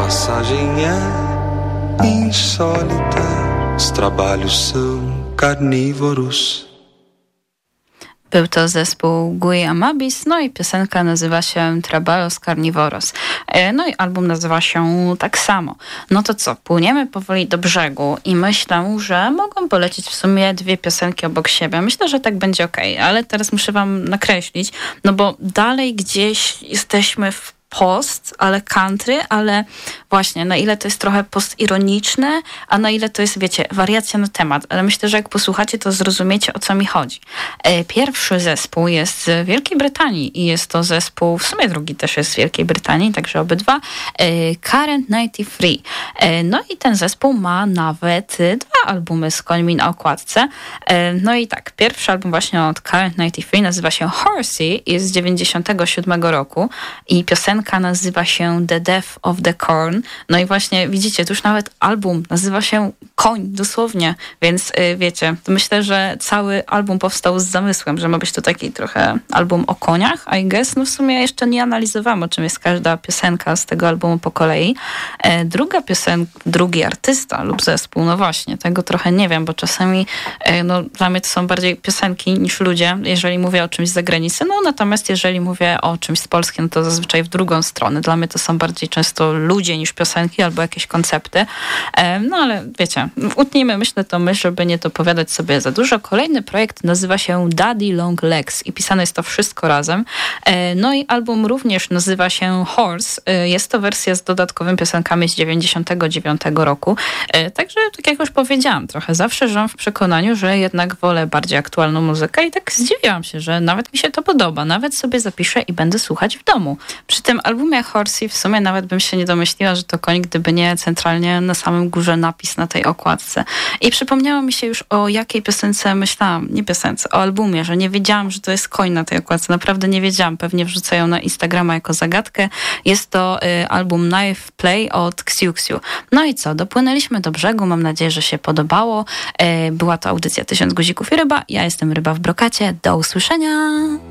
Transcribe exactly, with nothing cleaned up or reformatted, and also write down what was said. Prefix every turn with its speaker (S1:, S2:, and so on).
S1: passagem é insólita, os trabalhos são carnívoros.
S2: Był to zespół Gui Amabis, no i piosenka nazywa się Trabalhos Carnívoros. No i album nazywa się tak samo. No to co, płyniemy powoli do brzegu i myślę, że mogą polecieć w sumie dwie piosenki obok siebie. Myślę, że tak będzie okej, okay, ale teraz muszę wam nakreślić, no bo dalej gdzieś jesteśmy w post, ale country, ale właśnie na ile to jest trochę postironiczne, a na ile to jest, wiecie, wariacja na temat. Ale myślę, że jak posłuchacie, to zrozumiecie, o co mi chodzi. Pierwszy zespół jest z Wielkiej Brytanii i jest to zespół, w sumie drugi też jest z Wielkiej Brytanii, także obydwa, Current dziewięćdziesiąt trzy. No i ten zespół ma nawet dwa albumy z końmi na okładce. No i tak, pierwszy album właśnie od Current dziewięćdziesiąt trzy nazywa się Horsey, jest z dziewięćdziesiątego siódmego roku i piosenka nazywa się The Death of the Corn. No i właśnie widzicie, tu już nawet album nazywa się Koń, dosłownie. Więc yy, wiecie, myślę, że cały album powstał z zamysłem, że ma być to taki trochę album o koniach, I guess. No w sumie jeszcze nie analizowałam, o czym jest każda piosenka z tego albumu po kolei. E, druga piosenka, drugi artysta lub zespół, no właśnie, tego trochę nie wiem, bo czasami e, no dla mnie to są bardziej piosenki niż ludzie, jeżeli mówię o czymś z zagranicy. No natomiast jeżeli mówię o czymś z Polski, no to zazwyczaj w drugą stronę. Dla mnie to są bardziej często ludzie niż piosenki albo jakieś koncepty. No ale wiecie, utnijmy myślę to myśl, żeby nie dopowiadać sobie za dużo. Kolejny projekt nazywa się Daddy Long Legs i pisane jest to wszystko razem. No i album również nazywa się Horse. Jest to wersja z dodatkowymi piosenkami z dziewięćdziesiątego dziewiątego roku. Także tak jak już powiedziałam, trochę zawsze żyłam w przekonaniu, że jednak wolę bardziej aktualną muzykę i tak zdziwiłam się, że nawet mi się to podoba. Nawet sobie zapiszę i będę słuchać w domu. Przy tym albumie Horsey w sumie nawet bym się nie domyśliła, że to koń, gdyby nie centralnie na samym górze napis na tej okładce. I przypomniało mi się już, o jakiej piosence myślałam, nie piosence, o albumie, że nie wiedziałam, że to jest koń na tej okładce. Naprawdę nie wiedziałam. Pewnie wrzucają na Instagrama jako zagadkę. Jest to y, album Knife Play od Xiu Xiu. No i co? Dopłynęliśmy do brzegu. Mam nadzieję, że się podobało. Y, była to audycja Tysiąc Guzików i Ryba. Ja jestem Ryba w Brokacie. Do usłyszenia!